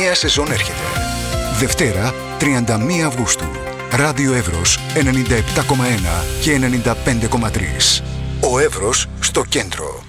νέα σεζόν έρχεται. Δευτέρα, 31 Αυγούστου. Ράδιο Εύρος 97,1 και 95,3. Ο Εύρος στο κέντρο.